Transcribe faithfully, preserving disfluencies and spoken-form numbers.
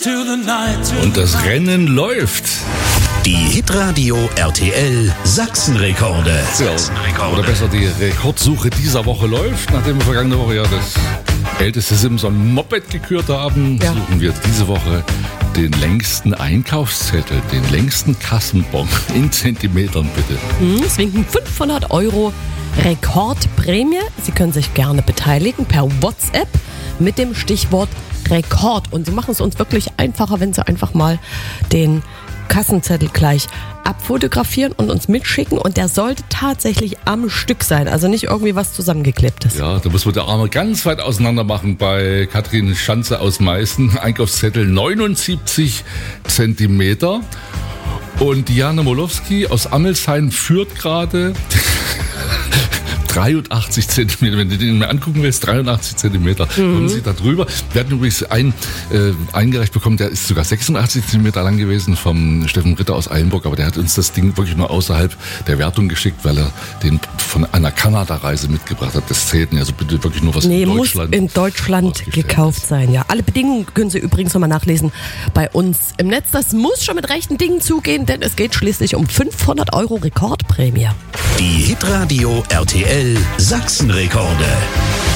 Und das Rennen läuft. Die Hitradio R T L Sachsenrekorde. Ja, oder besser, die Rekordsuche dieser Woche läuft, nachdem wir vergangene Woche ja das älteste Simson-Moped gekürt haben, ja. Suchen wir diese Woche den längsten Einkaufszettel, den längsten Kassenbon in Zentimetern, bitte. Mhm, es winken fünfhundert Euro Rekordprämie. Sie können sich gerne beteiligen per WhatsApp mit dem Stichwort Rekord. Und Sie machen es uns wirklich einfacher, wenn Sie einfach mal den Kassenzettel gleich abfotografieren und uns mitschicken. Und der sollte tatsächlich am Stück sein, also nicht irgendwie was zusammengeklebtes. Ja, da muss man der Arme ganz weit auseinander machen bei Katrin Schanze aus Meißen. Einkaufszettel neunundsiebzig Zentimeter. Und Diana Molowski aus Ammelsheim führt gerade dreiundachtzig Zentimeter, wenn du den mir angucken willst, dreiundachtzig Zentimeter, mhm. kommen Sie da drüber. Wir hatten übrigens einen äh, eingereicht bekommen, der ist sogar sechsundachtzig Zentimeter lang gewesen, vom Steffen Ritter aus Eilenburg, aber der hat uns das Ding wirklich nur außerhalb der Wertung geschickt, weil er den von einer Kanada-Reise mitgebracht hat. Das zählt nicht, also bitte wirklich nur was nee, in Deutschland. Muss in Deutschland gekauft sein, ja. Alle Bedingungen können Sie übrigens nochmal nachlesen bei uns im Netz. Das muss schon mit rechten Dingen zugehen, denn es geht schließlich um fünfhundert Euro Rekordprämie. Die Hitradio R T L Sachsenrekorde.